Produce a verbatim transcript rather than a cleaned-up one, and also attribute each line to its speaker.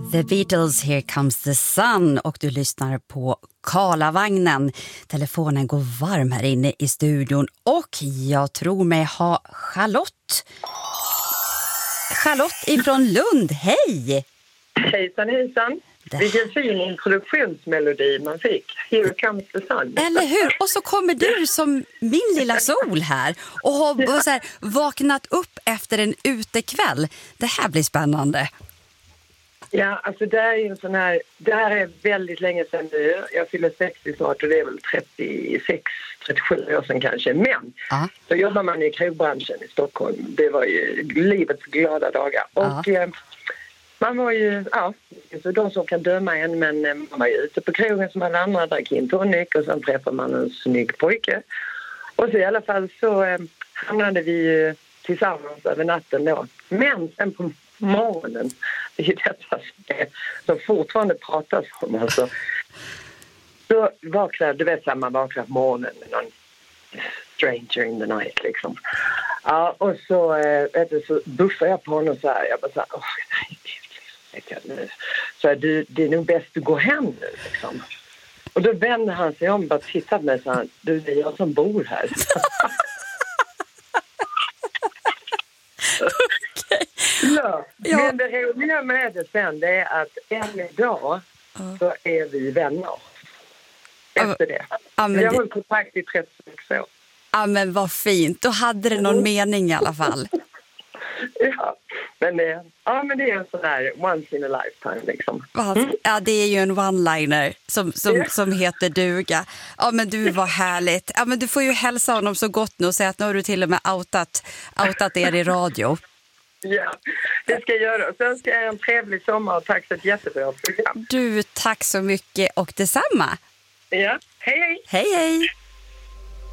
Speaker 1: The Beatles, Here Comes the Sun, och du lyssnar på Karlavagnen. Telefonen går varm här inne i studion och jag tror mig ha Charlotte. Charlotte ifrån Lund, hej!
Speaker 2: Hejsan, hejsan. Det... Vilken fin introduktionsmelodi man fick. Here Comes the Sun.
Speaker 1: Eller hur? Och så kommer du som min lilla sol här och har ja. så här, vaknat upp efter en utekväll. Det här blir spännande.
Speaker 2: Ja, alltså det är ju en sån här, det här är väldigt länge sedan nu. Jag fyller sextio snart och det är väl trettiosex trettiosju år sedan kanske. Men uh. då jobbar man i krogbranschen i Stockholm. Det var ju livets glada dagar. Uh. Och eh, man var ju, ja, så de som kan döma en, men man var ju ute på krogen som alla andra, drack in tonic och sen träffade man en snygg pojke. Och så i alla fall så eh, hamnade vi eh, tillsammans över natten då. Men sen på morgonen, det är ju detta som, är, som fortfarande pratas om. Alltså. Så vaknade, du vet, man vaknar på morgonen med någon stranger in the night liksom. Ja, och så, äh, vet du, så buffade jag på honom så här. Jag bara så här, åh, nej, det är så här, du, det är nog bäst att gå hem nu liksom. Och då vände han sig om och bara tittade med så här, du, det är jag som bor här. Ja, ja, men det roliga med det sen, det är att än idag uh. så är vi vänner efter det. Uh, uh, vi har hållit kontakt i trettiosex år.
Speaker 1: Ja, men vad fint. Då hade det någon mm. mening i alla fall.
Speaker 2: Ja, men det, ja, men det är en sån där once in a lifetime liksom.
Speaker 1: Mm. Ja, det är ju en one-liner som, som, yeah. som heter duga. Ja, men du var härligt. Ja, men du får ju hälsa honom så gott nu och säga att nu har du till och med outat, outat er i radio.
Speaker 2: Ja, det ska jag göra. Sen ska jag ha en trevlig sommar och tack för ett jättebra program.
Speaker 1: Du, tack så mycket och detsamma.
Speaker 2: Ja, hej hej.
Speaker 1: Hej hej.